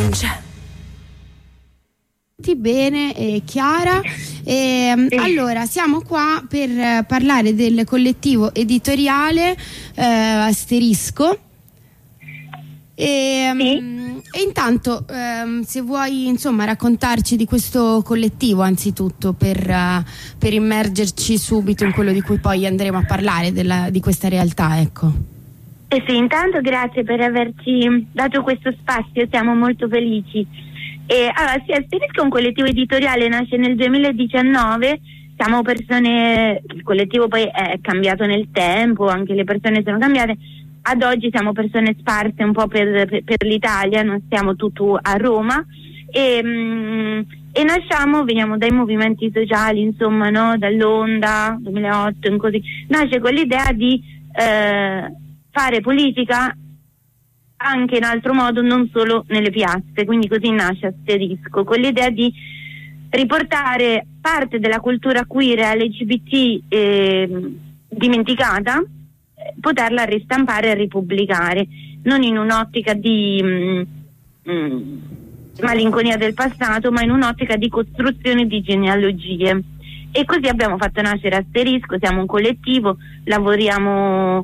Lounge. Bene, Chiara. Allora, siamo qua per parlare del collettivo editoriale Asterisco. E intanto, se vuoi insomma raccontarci di questo collettivo, anzitutto per immergerci subito in quello di cui poi andremo a parlare, di questa realtà, ecco. Sì, intanto grazie per averci dato questo spazio, siamo molto felici. Allora, sì, Asterisco è un collettivo editoriale, nasce nel 2019, siamo persone, il collettivo poi è cambiato nel tempo, anche le persone sono cambiate, ad oggi siamo persone sparse un po' per l'Italia, non stiamo tutti a Roma e nasciamo, veniamo dai movimenti sociali, insomma, no? Dall'Onda, 2008, in così, nasce con l'idea di fare politica anche in altro modo, non solo nelle piazze, quindi così nasce Asterisco, con l'idea di riportare parte della cultura queer LGBT dimenticata, poterla ristampare e ripubblicare, non in un'ottica di malinconia del passato, ma in un'ottica di costruzione di genealogie. E così abbiamo fatto nascere Asterisco, siamo un collettivo, lavoriamo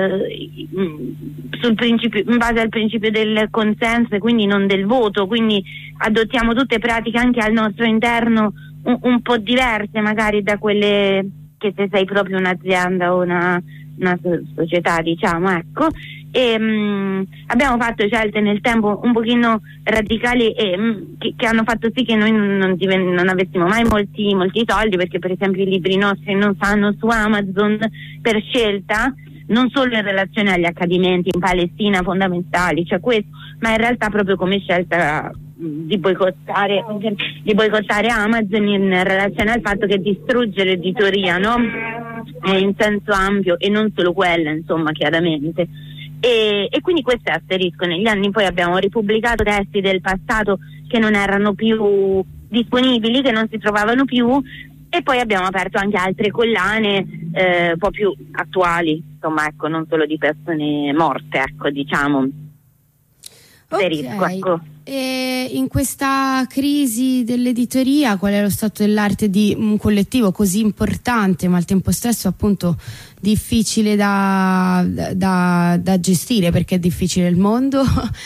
sul principio, in base al principio del consenso e quindi non del voto, quindi adottiamo tutte pratiche anche al nostro interno un po' diverse magari da quelle che se sei proprio un'azienda o una società, diciamo, ecco. E abbiamo fatto scelte nel tempo un pochino radicali che hanno fatto sì che noi non avessimo mai molti soldi, perché per esempio i libri nostri non stanno su Amazon per scelta, non solo in relazione agli accadimenti in Palestina fondamentali, cioè questo, ma in realtà proprio come scelta di boicottare Amazon in relazione al fatto che distrugge l'editoria, no? In senso ampio, e non solo quella, insomma, chiaramente. E quindi questo è Asterisco. Negli anni poi abbiamo ripubblicato testi del passato che non erano più disponibili, che non si trovavano più, e poi abbiamo aperto anche altre collane un po' più attuali, insomma, ecco, non solo di persone morte, ecco, diciamo. Asterisco, ecco. E in questa crisi dell'editoria, qual è lo stato dell'arte di un collettivo così importante, ma al tempo stesso appunto difficile da gestire, perché è difficile il mondo?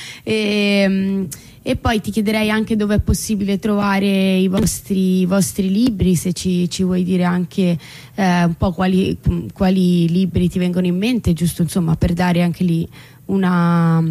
E poi ti chiederei anche dove è possibile trovare i vostri libri, se ci vuoi dire anche un po' quali libri ti vengono in mente, giusto insomma per dare anche lì una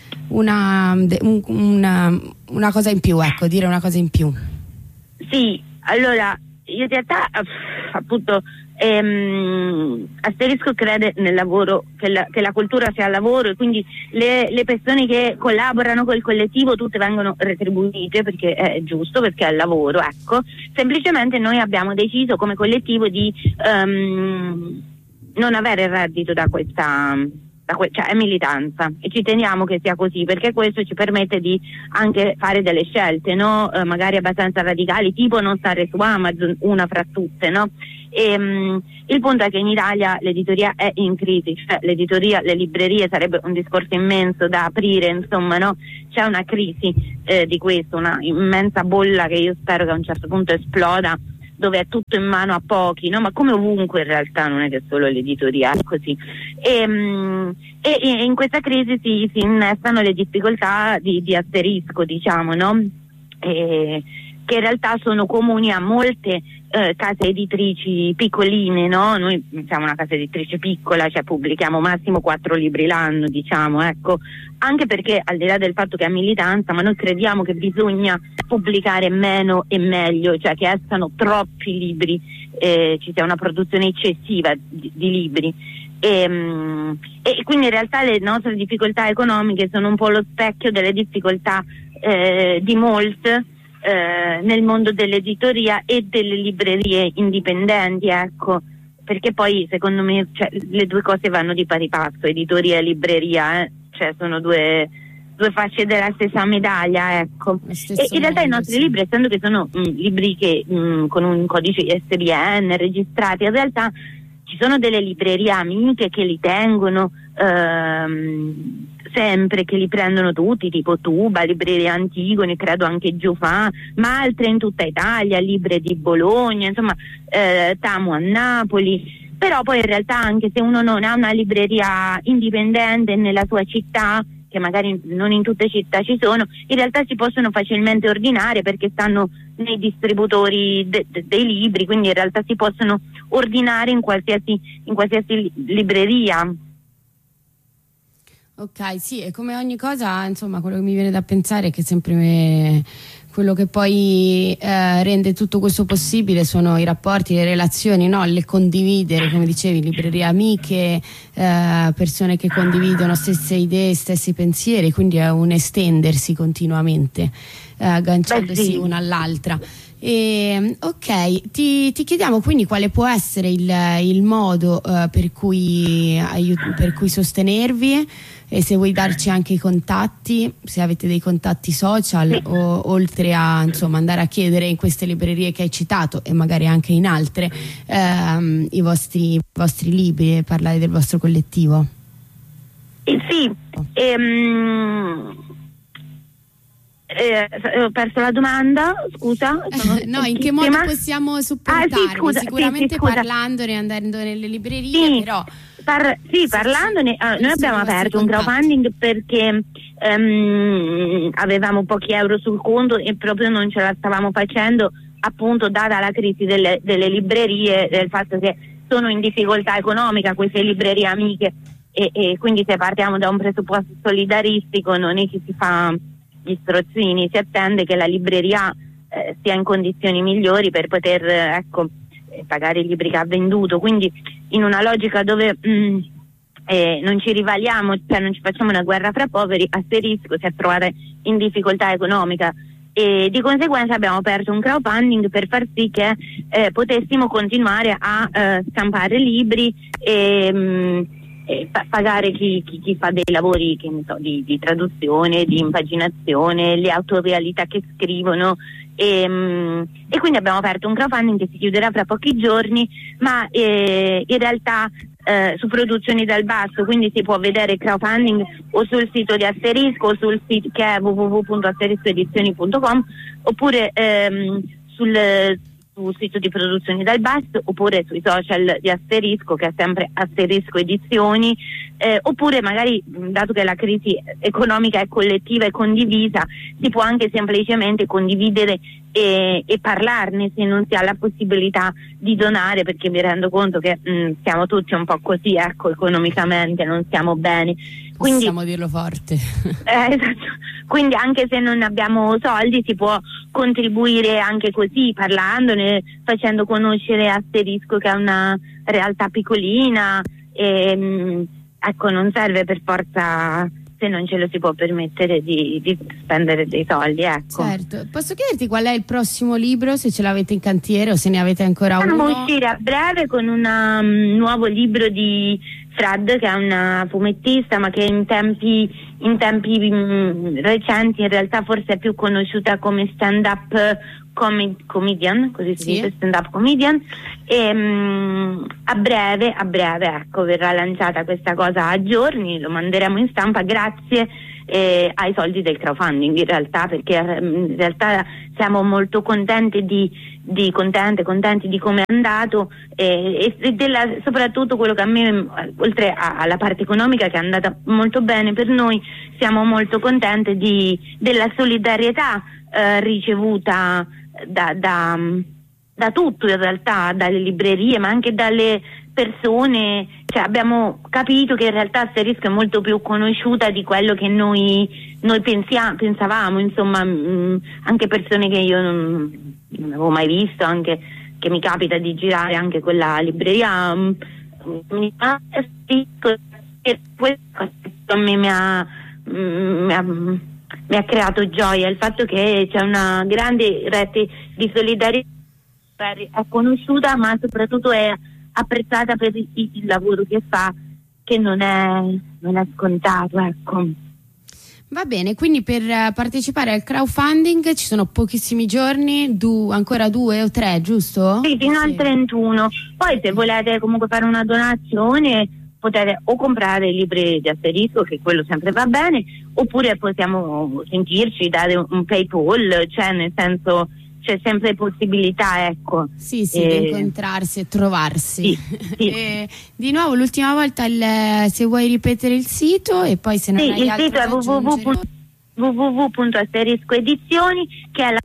cosa in più, ecco, dire una cosa in più. Sì, allora io in realtà appunto Asterisco crede nel lavoro, che la cultura sia lavoro, e quindi le persone che collaborano col collettivo tutte vengono retribuite, perché è giusto, perché è lavoro, ecco. Semplicemente noi abbiamo deciso come collettivo di non avere il reddito da questa, cioè è militanza, e ci teniamo che sia così, perché questo ci permette di anche fare delle scelte, no? Magari abbastanza radicali, tipo non stare su Amazon, una fra tutte, no? Il punto è che in Italia l'editoria è in crisi, cioè l'editoria, le librerie, sarebbe un discorso immenso da aprire, insomma, no? C'è una crisi di questo, una immensa bolla che io spero che a un certo punto esploda, dove è tutto in mano a pochi, no? Ma come ovunque in realtà, non è che solo l'editoria è così. E in questa crisi si innestano le difficoltà di Asterisco, diciamo, no? Che in realtà sono comuni a molte case editrici piccoline, no? Noi siamo una casa editrice piccola, cioè pubblichiamo massimo 4 libri l'anno, diciamo, ecco, anche perché al di là del fatto che è militanza, ma noi crediamo che bisogna pubblicare meno e meglio, cioè che escano troppi libri, ci sia una produzione eccessiva di libri. E quindi in realtà le nostre difficoltà economiche sono un po' lo specchio delle difficoltà di molte nel mondo dell'editoria e delle librerie indipendenti, ecco, perché poi secondo me, cioè, le due cose vanno di pari passo, editoria e libreria, cioè sono due facce della stessa medaglia, ecco. E in realtà i nostri libri, essendo che sono libri che con un codice ISBN registrati, in realtà ci sono delle librerie amiche che li tengono sempre, che li prendono tutti, tipo Tuba, Libreria Antigone, credo anche Giufà, ma altre in tutta Italia, Libre di Bologna, insomma, Tamu a Napoli. Però poi in realtà, anche se uno non ha una libreria indipendente nella sua città, che magari non in tutte le città ci sono, in realtà si possono facilmente ordinare perché stanno nei distributori dei libri, quindi in realtà si possono ordinare in qualsiasi libreria. Ok, sì, e come ogni cosa, insomma, quello che mi viene da pensare è che sempre quello che poi rende tutto questo possibile sono i rapporti, le relazioni, no? Le condividere, come dicevi, librerie amiche, persone che condividono stesse idee, stessi pensieri, quindi è un estendersi continuamente, agganciandosi una all'altra. Ok, ti chiediamo quindi quale può essere il modo per cui sostenervi, e se vuoi darci anche i contatti, se avete dei contatti social, sì, o oltre a insomma andare a chiedere in queste librerie che hai citato e magari anche in altre i vostri libri e parlare del vostro collettivo. Sì, ho perso la domanda, scusa. No, in che modo possiamo supportarvi? Sicuramente scusa. Parlandone, andando nelle librerie, sì, però parlandone, noi abbiamo aperto un crowdfunding perché avevamo pochi euro sul conto e proprio non ce la stavamo facendo, appunto data la crisi delle librerie, del fatto che sono in difficoltà economica queste librerie amiche, e quindi se partiamo da un presupposto solidaristico non è che si fa gli strozzini, si attende che la libreria sia in condizioni migliori per poter pagare i libri che ha venduto, quindi in una logica dove non ci rivaliamo, cioè non ci facciamo una guerra fra poveri, Asterisco si è trovata in difficoltà economica e di conseguenza abbiamo aperto un crowdfunding per far sì che potessimo continuare a stampare libri e pagare chi fa dei lavori, che ne so, di traduzione, di impaginazione, le autorialità che scrivono, e quindi abbiamo aperto un crowdfunding che si chiuderà fra pochi giorni, ma in realtà su Produzioni dal Basso, quindi si può vedere il crowdfunding o sul sito di Asterisco o sul sito che è www.asteriscoedizioni.com, oppure sul sito di Produzioni dal Basso, oppure sui social di Asterisco, che è sempre Asterisco Edizioni, oppure magari, dato che la crisi economica è collettiva e condivisa, si può anche semplicemente condividere e parlarne, se non si ha la possibilità di donare, perché mi rendo conto che siamo tutti un po' così, economicamente non stiamo bene. Quindi, possiamo dirlo forte. Esatto. Quindi anche se non abbiamo soldi si può contribuire anche così, parlandone, facendo conoscere Asterisco, che è una realtà piccolina, e non serve per forza, se non ce lo si può permettere, di spendere dei soldi, ecco. Certo. Posso chiederti qual è il prossimo libro, se ce l'avete in cantiere o se ne avete ancora uno? Possiamo uscire a breve con un nuovo libro di Frad, che è una fumettista, ma che in tempi recenti in realtà forse è più conosciuta come stand-up comedian, così si dice, stand-up comedian, e a breve ecco, verrà lanciata questa cosa a giorni, lo manderemo in stampa grazie ai soldi del crowdfunding, in realtà, perché in realtà siamo molto contenti contenti di come è andato, e soprattutto quello che a me, oltre alla parte economica che è andata molto bene per noi, siamo molto contenti della solidarietà ricevuta da tutto, in realtà, dalle librerie ma anche dalle persone, cioè abbiamo capito che in realtà Asterisco è molto più conosciuta di quello che noi pensavamo, insomma, anche persone che io non avevo mai visto, anche che mi capita di girare anche quella libreria, e questo a me mi ha creato gioia, il fatto che c'è una grande rete di solidarietà, è conosciuta ma soprattutto è apprezzata per il lavoro che fa, che non è scontato, ecco. Va bene, quindi per partecipare al crowdfunding ci sono pochissimi giorni, ancora 2 o 3, giusto? Sì, fino al 31. Poi se volete comunque fare una donazione, potete o comprare i libri di Asterisco, che quello sempre va bene, oppure possiamo sentirci, dare un PayPal, cioè nel senso c'è sempre possibilità, ecco. Sì, di incontrarsi e trovarsi. Sì. Di nuovo, l'ultima volta, se vuoi ripetere il sito, e poi se non hai altro da aggiungere. Il sito è www.asteriscoedizioni, che è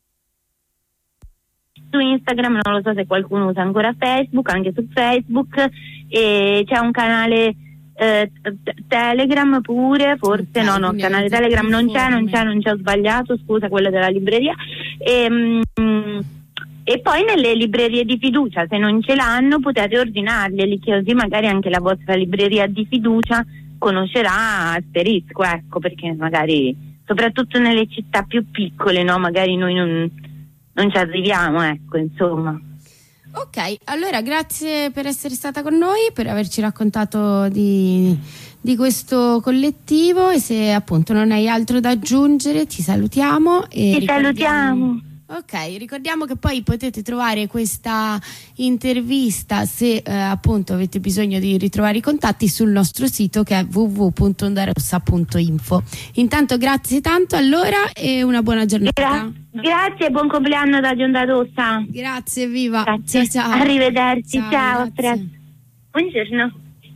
su Instagram, non lo so se qualcuno usa ancora Facebook, anche su Facebook, e c'è un canale Telegram pure, forse canale Telegram non c'è, ho sbagliato, scusa, quello della libreria, e poi nelle librerie di fiducia, se non ce l'hanno, potete ordinarli, così magari anche la vostra libreria di fiducia conoscerà Asterisco, ecco, perché magari soprattutto nelle città più piccole, no, magari noi non ci arriviamo, ecco, insomma. Ok, allora grazie per essere stata con noi, per averci raccontato di questo collettivo, e se appunto non hai altro da aggiungere ti salutiamo. Salutiamo. Ok, ricordiamo che poi potete trovare questa intervista, se appunto avete bisogno di ritrovare i contatti, sul nostro sito, che è www.ondarossa.info. Intanto grazie tanto allora, e una buona giornata. Grazie, buon compleanno da Onda Rossa. Grazie, viva. Grazie. Ciao. Arrivederci, ciao. A presto. Buongiorno.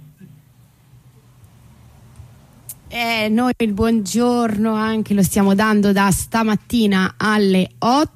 Noi il buongiorno anche lo stiamo dando da stamattina alle 8,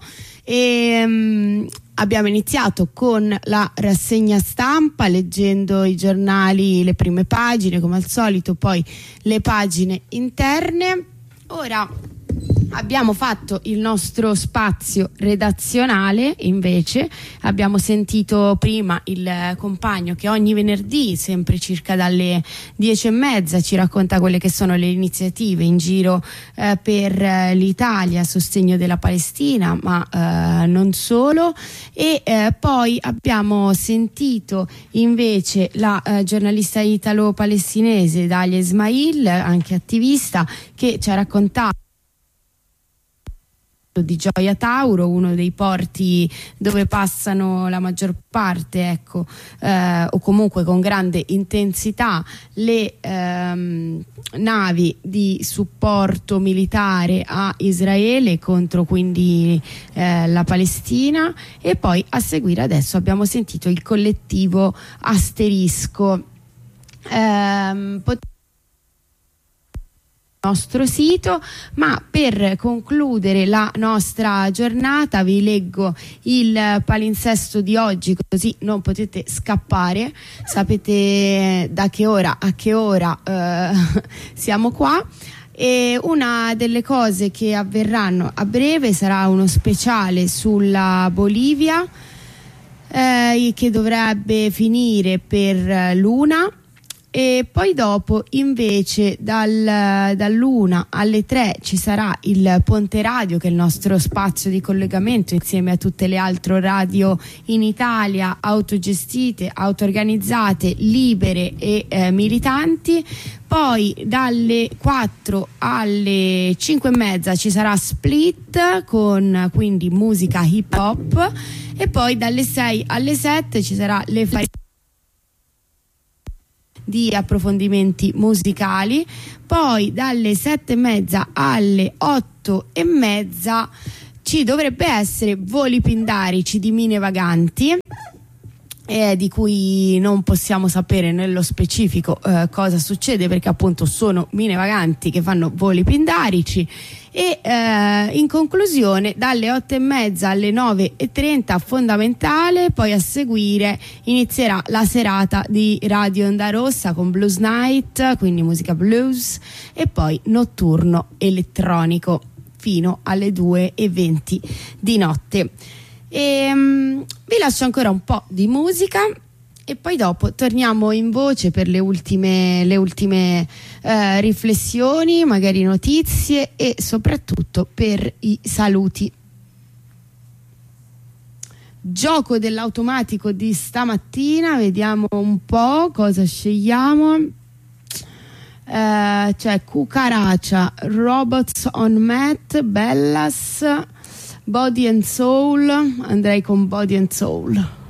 e abbiamo iniziato con la rassegna stampa, leggendo i giornali, le prime pagine come al solito, poi le pagine interne. Ora abbiamo fatto il nostro spazio redazionale, invece abbiamo sentito prima il compagno che ogni venerdì, sempre circa dalle 10:30, ci racconta quelle che sono le iniziative in giro per l'Italia a sostegno della Palestina, ma non solo. E poi abbiamo sentito invece la giornalista italo-palestinese Dalia Ismail, anche attivista, che ci ha raccontato di Gioia Tauro, uno dei porti dove passano la maggior parte, ecco, o comunque con grande intensità, le navi di supporto militare a Israele contro quindi la Palestina. E poi a seguire adesso abbiamo sentito il collettivo Asterisco. Nostro sito, ma per concludere la nostra giornata vi leggo il palinsesto di oggi, così non potete scappare, sapete da che ora a che ora siamo qua. E una delle cose che avverranno a breve sarà uno speciale sulla Bolivia, che dovrebbe finire per l'una. E poi dopo invece dall'1 alle 3 ci sarà il Ponte Radio, che è il nostro spazio di collegamento insieme a tutte le altre radio in Italia, autogestite, auto-organizzate, libere e militanti. Poi dalle 4 alle 5:30 ci sarà Split, con quindi musica hip hop, e poi dalle 6 alle 7 ci sarà le di approfondimenti musicali. Poi dalle 7:30 alle 8:30 ci dovrebbe essere Voli Pindarici di Mine Vaganti, di cui non possiamo sapere nello specifico cosa succede, perché appunto sono Mine Vaganti che fanno Voli Pindarici. E in conclusione dalle 8:30 alle 9:30 Fondamentale. Poi a seguire inizierà la serata di Radio Onda Rossa con Blues Night, quindi musica blues, e poi notturno elettronico fino alle 2:20 di notte. Vi lascio ancora un po' di musica e poi dopo torniamo in voce per le ultime riflessioni, magari notizie, e soprattutto per i saluti. Gioco dell'automatico di stamattina, vediamo un po' cosa scegliamo. C'è Cucaracha, Robots on Mat, Bellas, Body and Soul. Andrei con Body and Soul.